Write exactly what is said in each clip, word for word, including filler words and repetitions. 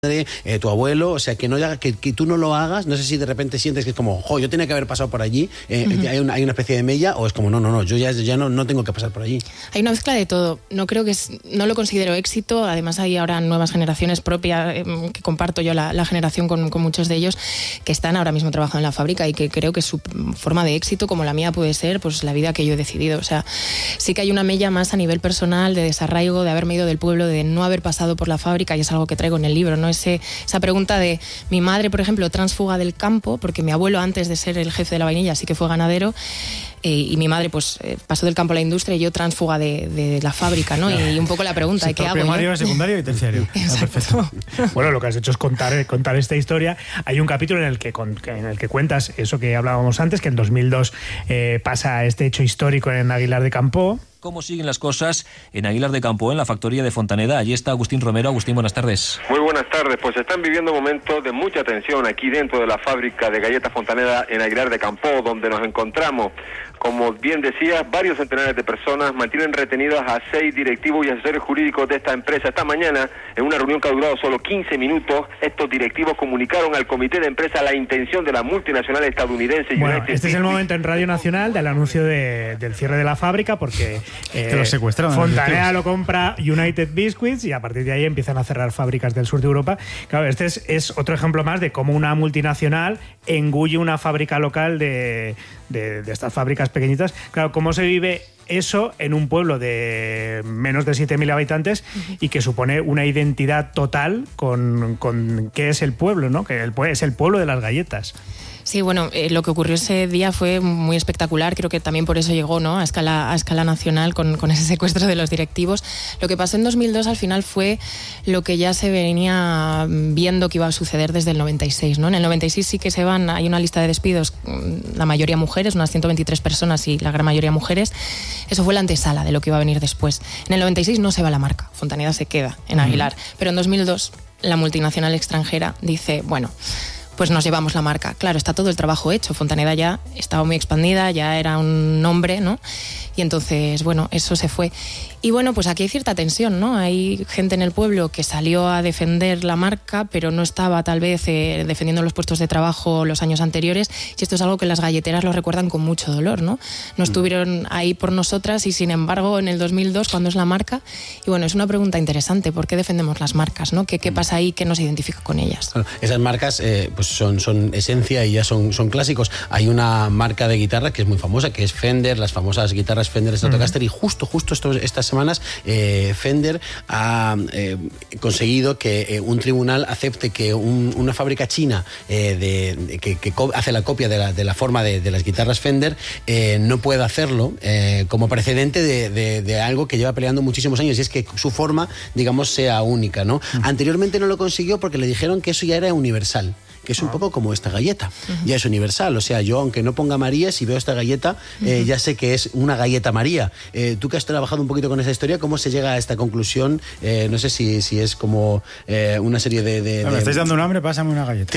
Eh, tu abuelo, o sea, que no que, que tú no lo hagas, no sé si de repente sientes que es como, jo, yo tenía que haber pasado por allí, eh, uh-huh. hay, una, hay una especie de mella, o es como, no, no, no, yo ya, ya no, no tengo que pasar por allí. Hay una mezcla de todo, no creo que, es, no lo considero éxito, además hay ahora nuevas generaciones propias, eh, que comparto yo la, la generación con, con muchos de ellos, que están ahora mismo trabajando en la fábrica y que creo que su forma de éxito, como la mía puede ser, pues la vida que yo he decidido, o sea, sí que hay una mella más a nivel personal, de desarraigo, de haberme ido del pueblo, de no haber pasado por la fábrica, y es algo que traigo en el libro, ¿no? Ese, esa pregunta de mi madre, por ejemplo, tránsfuga del campo, porque mi abuelo antes de ser el jefe de la vainilla sí que fue ganadero, eh, y mi madre pues eh, pasó del campo a la industria y yo tránsfuga de, de la fábrica, ¿no? Y, y un poco la pregunta, sí, ¿qué hago? Primario, secundario y terciario. Exacto. Bueno, lo que has hecho es contar, contar esta historia. Hay un capítulo en el que, con, en el que cuentas eso que hablábamos antes, que en dos mil dos eh, pasa este hecho histórico en Aguilar de Campoo. ¿Cómo siguen las cosas en Aguilar de Campoo, en la factoría de Fontaneda? Allí está Agustín Romero. Agustín, buenas tardes. Muy buenas tardes. Pues están viviendo momentos de mucha tensión aquí dentro de la fábrica de galletas Fontaneda en Aguilar de Campoo, donde nos encontramos. Como bien decías, varios centenares de personas mantienen retenidas a seis directivos y asesores jurídicos de esta empresa. Esta mañana, en una reunión que ha durado solo quince minutos, estos directivos comunicaron al comité de empresa la intención de la multinacional estadounidense. Bueno, United este es el momento en Radio Nacional del anuncio de, del cierre de la fábrica, porque eh, que lo secuestraron. Fontaneda lo compra United Biscuits y a partir de ahí empiezan a cerrar fábricas del sur de Europa. Claro, este es, es otro ejemplo más de cómo una multinacional engulle una fábrica local de, de, de estas fábricas pequeñitas. Claro, cómo se vive eso en un pueblo de menos de siete mil habitantes y que supone una identidad total con, con qué es el pueblo, ¿no? Que el, es el pueblo de las galletas. Sí, bueno, eh, lo que ocurrió ese día fue muy espectacular, creo que también por eso llegó, ¿no?, a escala, a escala nacional con, con ese secuestro de los directivos. Lo que pasó en dos mil dos al final fue lo que ya se venía viendo que iba a suceder desde el noventa y seis, ¿no? En el noventa y seis sí que se van, hay una lista de despidos, la mayoría mujeres, unas ciento veintitrés personas y la gran mayoría mujeres. Eso fue la antesala de lo que iba a venir después. En el noventa y seis no se va la marca, Fontaneda se queda en Aguilar, uh-huh. pero en dos mil dos la multinacional extranjera dice, bueno, pues nos llevamos la marca. Claro, está todo el trabajo hecho. Fontaneda ya estaba muy expandida, ya era un nombre, ¿no? Y entonces, bueno, eso se fue. Y bueno, pues aquí hay cierta tensión, ¿no? Hay gente en el pueblo que salió a defender la marca, pero no estaba tal vez eh, defendiendo los puestos de trabajo los años anteriores. Y esto es algo que las galleteras lo recuerdan con mucho dolor, ¿no? No estuvieron ahí por nosotras y sin embargo en el dos mil dos, cuando es la marca. Y bueno, es una pregunta interesante. ¿Por qué defendemos las marcas, no? ¿Qué, qué pasa ahí que nos identifica con ellas? Claro, esas marcas eh, pues son, son esencia y ya son, son clásicos. Hay una marca de guitarra que es muy famosa, que es Fender, las famosas guitarras Fender Stratocaster, uh-huh. y justo, justo estos, estas semanas eh, Fender ha eh, conseguido que eh, un tribunal acepte que un, una fábrica china eh, de, de, que, que co- hace la copia de la, de la forma de, de las guitarras Fender eh, no pueda hacerlo eh, como precedente de, de, de algo que lleva peleando muchísimos años, y es que su forma, digamos, sea única, ¿no? Uh-huh. Anteriormente no lo consiguió porque le dijeron que eso ya era universal, que es un poco como esta galleta, uh-huh. ya es universal, o sea, yo aunque no ponga María, si veo esta galleta, eh, uh-huh. ya sé que es una galleta María. Eh, tú que has trabajado un poquito con esa historia, ¿cómo se llega a esta conclusión? Eh, no sé si, si es como eh, una serie de... de, no, de... me estáis dando un hambre, pásame una galleta.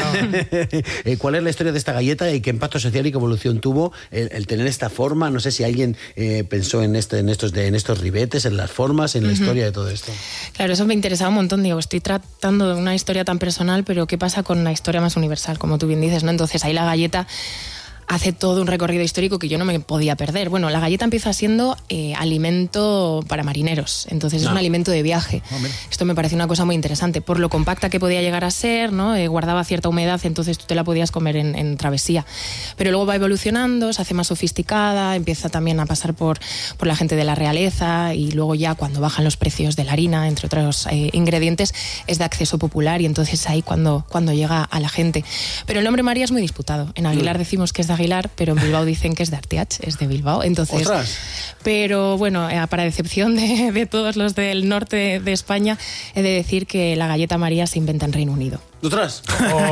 eh, ¿Cuál es la historia de esta galleta y qué impacto social y qué evolución tuvo el, el tener esta forma? No sé si alguien eh, pensó en, este, en, estos, de, en estos ribetes, en las formas, en uh-huh. la historia de todo esto. Claro, eso me interesaba un montón, digo, estoy tratando de una historia tan personal, pero ¿qué pasa con la historia más universal, como tú bien dices, ¿no? Entonces ahí la galleta hace todo un recorrido histórico que yo no me podía perder. Bueno, la galleta empieza siendo eh, alimento para marineros, entonces no. es un alimento de viaje. Oh, Esto me parece una cosa muy interesante, por lo compacta que podía llegar a ser, ¿no? Eh, guardaba cierta humedad, entonces tú te la podías comer en, en travesía. Pero luego va evolucionando, se hace más sofisticada, empieza también a pasar por, por la gente de la realeza, y luego ya cuando bajan los precios de la harina, entre otros eh, ingredientes, es de acceso popular, y entonces ahí cuando, cuando llega a la gente. Pero el nombre María es muy disputado. En Aguilar mm. decimos que es de Aguilar, pero en Bilbao dicen que es de Artiach, es de Bilbao, entonces... ¡Ostras! Pero bueno, para decepción de, de todos los del norte de España, he de decir que la galleta María se inventa en Reino Unido. ¿Otras?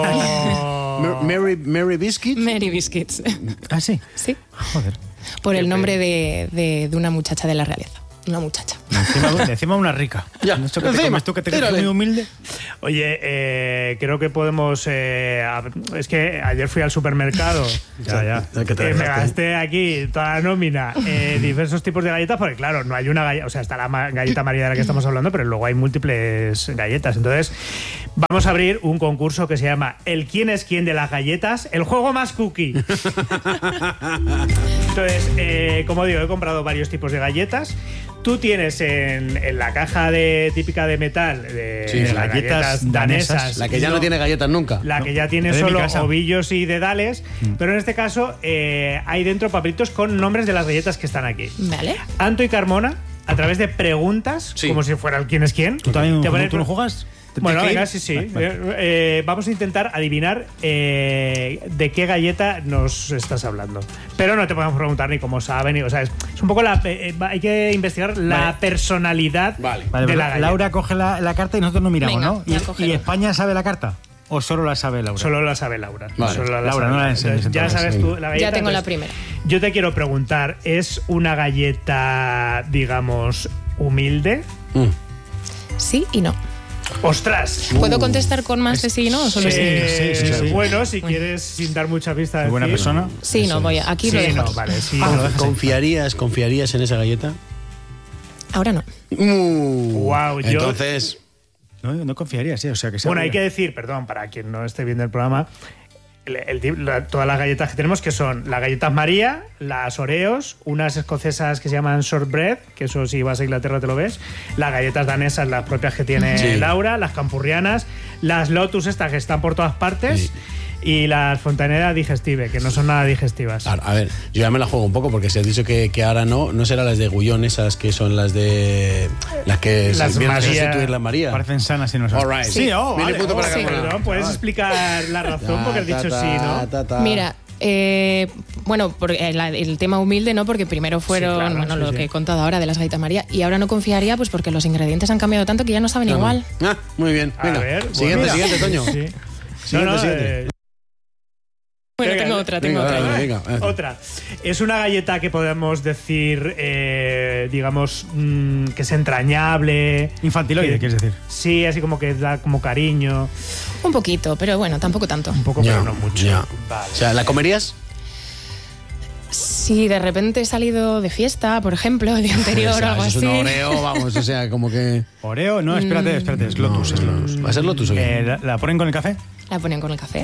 Oh. Mary, Mary Biscuits. Mary Biscuits. ¿Ah, sí? Sí. Joder. Por el nombre de, de, de una muchacha de la realeza. Una muchacha. Encima, encima una rica. Ya, esto que te encima, comes tú, que te crees muy humilde. Oye, eh, creo que podemos... Eh, es que ayer fui al supermercado. ya, ya. ya que te eh, me gasté aquí toda la nómina, eh, diversos tipos de galletas, porque claro, no hay una galleta... O sea, está la galleta María de la que estamos hablando, pero luego hay múltiples galletas. Entonces, Vamos a abrir un concurso que se llama El quién es quién de las galletas, el juego más cookie. Entonces, eh, como digo, he comprado varios tipos de galletas. Tú tienes en, en la caja de, típica de metal de, Sí, de sí, las galletas, galletas danesas. danesas. La que ya no, no tiene galletas nunca. La No, que ya tiene la de mi solo casa. ovillos y dedales. Mm. Pero en este caso eh, hay dentro papelitos con nombres de las galletas que están aquí. Vale. Anto y Carmona, a través de preguntas, Sí. como si fuera el quién es quién. ¿Tú también te ponen- tú no juegas? ¿Te Bueno, tienes que venga, ir? sí, sí. Vale, vale. Eh, eh, vamos a intentar adivinar eh, de qué galleta nos estás hablando. Pero no te podemos preguntar ni cómo saben, ni, o sea, es, es un poco la. eh, hay que investigar la Vale. personalidad Vale. Vale, de pero la galleta. Laura coge la, la carta y nosotros no miramos, Venga, ¿no? ya ¿Y, cógelo. ¿Y España sabe la carta? ¿O solo la sabe Laura? Solo la sabe Laura. Vale. Solo la Laura, sabe. no la enseñes, Entonces, Ya entonces, sabes venga. tú la galleta. Ya tengo la entonces, primera. Yo te quiero preguntar, ¿es una galleta, digamos, humilde? Mm. Sí y no. ¡Ostras! ¿Puedo contestar con más de sí y no o solo sí? Eh, sí, sí, sí. Bueno, si quieres, sin dar mucha pista. Qué buena decir- persona. Sí, no, voy a, aquí Sí, lo dejo. no, aquí. vale, sí. Ah, no. lo dejas ahí. ¿Confiarías, confiarías en esa galleta? Ahora no. Uh, Guau, yo- Entonces, No, no confiaría, sí. O sea, que sea Bueno, hay que buena. decir, perdón, para quien no esté viendo el programa, el- el tip- la- todas las galletas que tenemos, que son las galletas María, las Oreos, unas escocesas que se llaman shortbread, que eso si vas a Inglaterra te lo ves, las galletas danesas, las propias que tiene Sí. Laura, las campurrianas, las Lotus estas que están por todas partes, Sí. y las Fontaneda digestive, que no son nada digestivas. claro, a ver, yo ya me la juego un poco porque si has dicho que, que ahora no, no serán las de Gullón, esas que son las de. Las que Las se vienen a María. sustituir las María. Parecen sanas y no son. All right. Sí, oh, Mil vale. puntos para Sí, Carmona. perdón, ¿puedes explicar la razón? Porque has dicho sí, ¿no? Mira, eh, bueno, por el, el tema humilde, ¿no? Porque primero fueron, Sí, claro, bueno, sí, lo sí. que he contado ahora de las galletas María, y ahora no confiaría, pues porque los ingredientes han cambiado tanto que ya no saben igual. Ah, muy bien. A Venga, ver, siguiente, bueno, siguiente, Toño. Sí. Siguiente, No, no, siguiente. eh, Bueno, Venga, tengo otra, tengo venga, otra. dale, venga. eh. Otra. Es una galleta que podemos decir, eh, digamos, mm, que es entrañable. Infantiloide, Que- quieres decir. Sí, así como que da como cariño. Un poquito, pero bueno, tampoco tanto. Un poco, Ya, pero no mucho. ya. Vale. O sea, ¿la comerías? Si de repente he salido de fiesta, por ejemplo, el día anterior O sea, o algo eso es así. un Oreo, vamos, o sea, como que. Oreo, no, espérate, espérate, es Lotus, es Lotus. ¿Va a ser Lotus o qué? Eh, ¿la, la ponen con el café? La ponen con el café.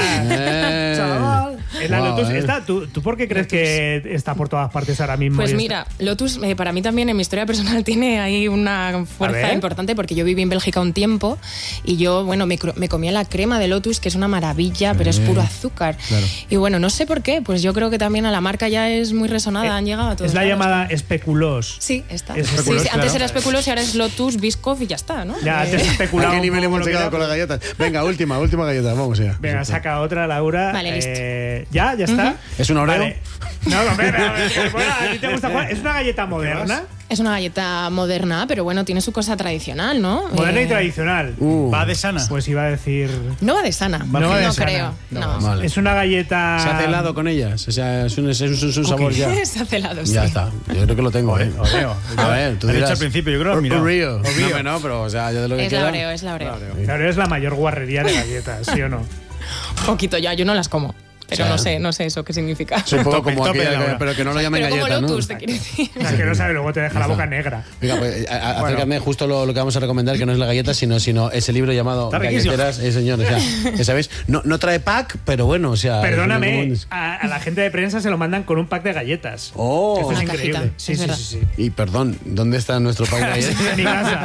Eh. Es la Wow, Lotus. eh. Esta, ¿tú, ¿Tú por qué crees que está por todas partes ahora mismo? Pues y mira, Lotus eh, para mí también en mi historia personal tiene ahí una A fuerza ver. importante porque yo viví en Bélgica un tiempo y yo, bueno, me, cro- me comía la crema de Lotus, que es una maravilla, pero es puro azúcar. Claro. Y bueno, no sé por qué, pues yo creo que también a la marca ya es muy resonada, han llegado a todos Es la lados. llamada especuloos. Sí, está. Es Sí, especuloos, sí, antes claro. era especuloos y ahora es Lotus, Biscoff y ya está, ¿no? Ya, Eh, antes ¿A especulado. qué nivel un poco hemos lo que llegado era. con las galletas? Venga, última, última galleta, vamos ya. Venga, saca otra, Laura. Vale, listo. Eh, ¿Ya? ¿Ya está? ¿Es un Oreo? Vale. No, no, hombre, pero, pero, bueno, ¿a ti te gusta jugar? ¿Es una galleta moderna? Es una galleta moderna, pero bueno, tiene su cosa tradicional, ¿no? Moderna Eh, y tradicional. Uh, Va de sana. Pues iba a decir... No va de sana. No va de no sana. creo. No. Vale. Es una galleta... ¿Se hace helado con ellas? O sea, es un, es un, es un sabor ya. Se hace helado, sí. Ya está. Yo creo que lo tengo, ¿eh? Oreo. A ver, tú Lo he dirás. dicho al principio, yo creo que lo has mirado. Oreo. Oreo. No, hombre, no, pero o sea, yo de lo que Es queda. la Oreo, es la Oreo. Claro, es la mayor guarrería de galletas, ¿sí o no? Un poquito ya, yo no las como. Pero O sea, no sé, no sé eso qué significa. Es un poco Tope, como tope, aquella, Laura. pero que no lo llamen Pero como galleta, ¿no? Lotus, te quiero decir. O sea, que no sabe, luego te deja la boca negra. Venga, pues a- a- acércame justo lo, lo que vamos a recomendar, que no es la galleta, sino, sino ese libro llamado Está riquísimo. Galleteras. Eh, señor, o sea, ya sabéis, no, no trae pack, pero bueno, o sea. Perdóname, es a, a la gente de prensa se lo mandan con un pack de galletas. Oh, Esto es Una increíble. cajita, Sí, es sí, verdad. sí, sí. y perdón, ¿dónde está nuestro pack de galletas? En mi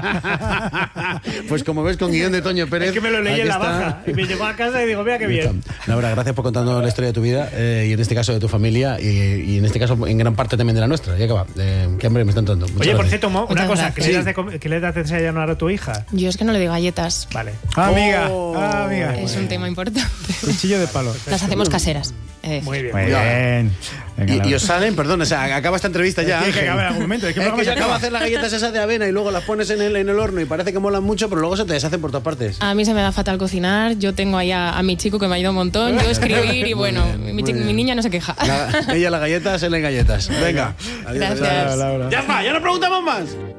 casa. Pues como ves, con guión de Toño Pérez. Es que me lo leí aquí en la está. baja. Y me llegó a casa y digo, mira qué Ahí está. bien. Laura, gracias por contarnos la historia de tu vida eh, y en este caso de tu familia y, y en este caso en gran parte también de la nuestra. Ya que va, eh, que hambre me está entrando. Muchas Oye, por gracias. cierto, Mo, una Muchas cosa, ¿qué le, gracias. das de, com- ¿qué le das de desayunar a tu hija? Yo es que no le doy galletas. Vale. Ah, amiga. Oh. Ah, amiga. Es un tema importante. Cuchillo de palo. Las hacemos caseras. he de decir. Muy bien. Muy Ya. bien. Venga, Y, Laura. y os salen, perdón, o sea, acaba esta entrevista ya. Tiene que Ángel. acabar en algún momento, es que el Es programa que se yo acabo de acaba. hacer las galletas esas de avena y luego las pones en el, en el horno y parece que molan mucho, pero luego se te deshacen por todas partes. A mí se me da fatal cocinar. Yo tengo ahí a, a mi chico que me ayuda un montón. Yo escribir y bueno, bien, mi, muy chi- bien. mi niña no se queja. La- ella las galletas, él en galletas. Venga. Adiós, Gracias. adiós. Laura. Ya está, ya no preguntamos más.